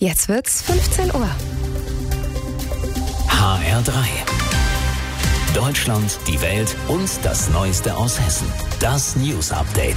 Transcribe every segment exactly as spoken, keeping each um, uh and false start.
Jetzt wird's fünfzehn Uhr. H R drei. Deutschland, die Welt und das Neueste aus Hessen. Das News Update.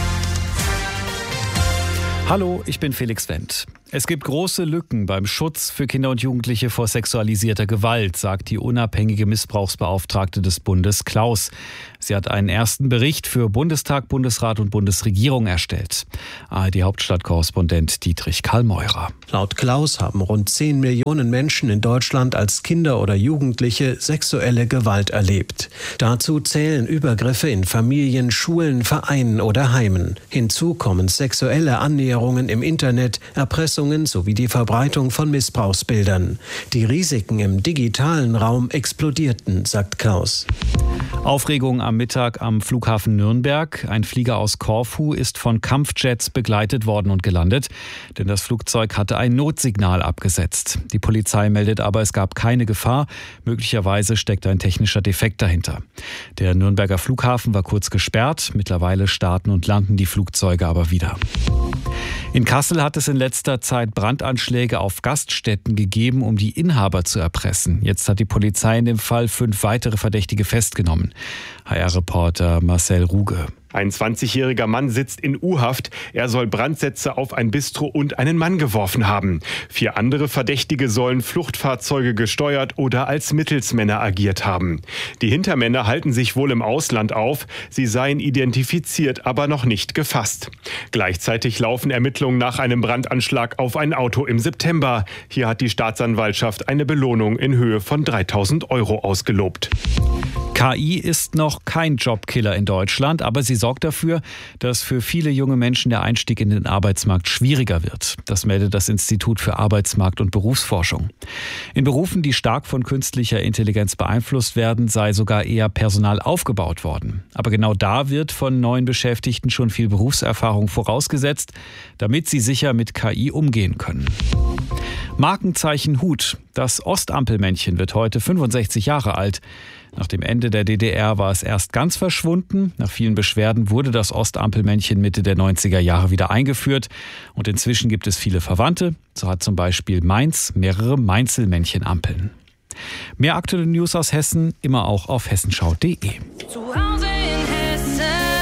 Hallo, ich bin Felix Wendt. Es gibt große Lücken beim Schutz für Kinder und Jugendliche vor sexualisierter Gewalt, sagt die unabhängige Missbrauchsbeauftragte des Bundes, Klaus. Sie hat einen ersten Bericht für Bundestag, Bundesrat und Bundesregierung erstellt. A R D-Hauptstadtkorrespondent Dietrich Karl-Meurer. Laut Klaus haben rund zehn Millionen Menschen in Deutschland als Kinder oder Jugendliche sexuelle Gewalt erlebt. Dazu zählen Übergriffe in Familien, Schulen, Vereinen oder Heimen. Hinzu kommen sexuelle Annäherungen im Internet, Erpressungen sowie die Verbreitung von Missbrauchsbildern. Die Risiken im digitalen Raum explodierten, sagt Klaus. Aufregung am Mittag am Flughafen Nürnberg. Ein Flieger aus Korfu ist von Kampfjets begleitet worden und gelandet, denn das Flugzeug hatte ein Notsignal abgesetzt. Die Polizei meldet aber, es gab keine Gefahr. Möglicherweise steckt ein technischer Defekt dahinter. Der Nürnberger Flughafen war kurz gesperrt. Mittlerweile starten und landen die Flugzeuge aber wieder. In Kassel hat es in letzter Zeit Brandanschläge auf Gaststätten gegeben, um die Inhaber zu erpressen. Jetzt hat die Polizei in dem Fall fünf weitere Verdächtige festgenommen. H R-Reporter Marcel Ruge. Ein zwanzigjähriger Mann sitzt in U-Haft. Er soll Brandsätze auf ein Bistro und einen Mann geworfen haben. Vier andere Verdächtige sollen Fluchtfahrzeuge gesteuert oder als Mittelsmänner agiert haben. Die Hintermänner halten sich wohl im Ausland auf. Sie seien identifiziert, aber noch nicht gefasst. Gleichzeitig laufen Ermittlungen nach einem Brandanschlag auf ein Auto im September. Hier hat die Staatsanwaltschaft eine Belohnung in Höhe von dreitausend Euro ausgelobt. K I ist noch kein Jobkiller in Deutschland, aber sie sorgt dafür, dass für viele junge Menschen der Einstieg in den Arbeitsmarkt schwieriger wird. Das meldet das Institut für Arbeitsmarkt- und Berufsforschung. In Berufen, die stark von künstlicher Intelligenz beeinflusst werden, sei sogar eher Personal aufgebaut worden. Aber genau da wird von neuen Beschäftigten schon viel Berufserfahrung vorausgesetzt, damit sie sicher mit K I umgehen können. Markenzeichen Hut. Das Ostampelmännchen wird heute fünfundsechzig Jahre alt. Nach dem Ende der D D R war es erst ganz verschwunden. Nach vielen Beschwerden wurde das Ostampelmännchen Mitte der neunziger Jahre wieder eingeführt. Und inzwischen gibt es viele Verwandte. So hat zum Beispiel Mainz mehrere Mainzelmännchenampeln. Mehr aktuelle News aus Hessen immer auch auf hessenschau punkt de. Zu Hause in Hessen.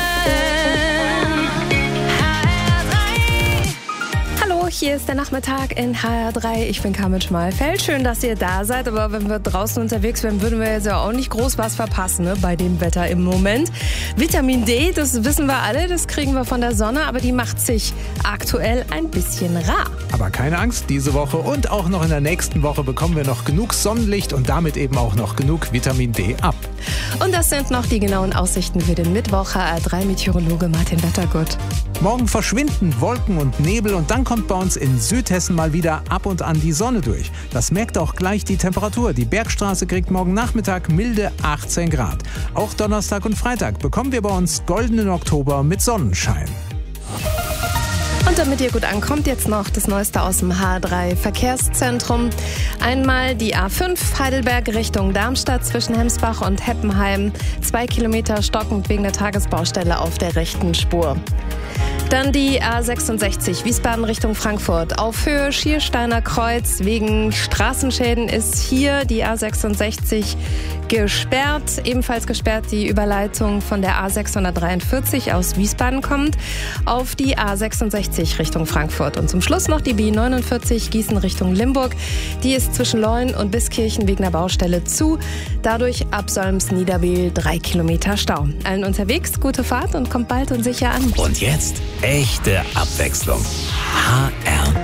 Hallo, hier ist der Nachmittag in H R drei. Ich bin Carmen Schmalfeld. Schön, dass ihr da seid. Aber wenn wir draußen unterwegs wären, würden wir jetzt ja auch nicht groß was verpassen, ne, bei dem Wetter im Moment. Vitamin D, das wissen wir alle, das kriegen wir von der Sonne, aber die macht sich aktuell ein bisschen rar. Aber keine Angst, diese Woche und auch noch in der nächsten Woche bekommen wir noch genug Sonnenlicht und damit eben auch noch genug Vitamin D ab. Und das sind noch die genauen Aussichten für den Mittwoch. H R drei Meteorologe Martin Wettergut. Morgen verschwinden Wolken und Nebel und dann kommt bei uns in Südhessen mal wieder ab und an die Sonne durch. Das merkt auch gleich die Temperatur. Die Bergstraße kriegt morgen Nachmittag milde achtzehn Grad. Auch Donnerstag und Freitag bekommen wir bei uns goldenen Oktober mit Sonnenschein. Und damit ihr gut ankommt, jetzt noch das Neueste aus dem H R drei Verkehrszentrum. Einmal die A fünf Heidelberg Richtung Darmstadt zwischen Hemsbach und Heppenheim. Zwei Kilometer stockend wegen der Tagesbaustelle auf der rechten Spur. Dann die A sechsundsechzig Wiesbaden Richtung Frankfurt. Auf Höhe Schiersteiner Kreuz. Wegen Straßenschäden ist hier die A sechsundsechzig gesperrt. Ebenfalls gesperrt die Überleitung von der A sechshundertdreiundvierzig aus Wiesbaden kommt auf die A sechsundsechzig Richtung Frankfurt. Und zum Schluss noch die B neunundvierzig Gießen Richtung Limburg. Die ist zwischen Leun und Biskirchen wegen der Baustelle zu. Dadurch ab Solms-Niederwil drei Kilometer Stau. Allen unterwegs, gute Fahrt und kommt bald und sicher an. Und jetzt echte Abwechslung. H R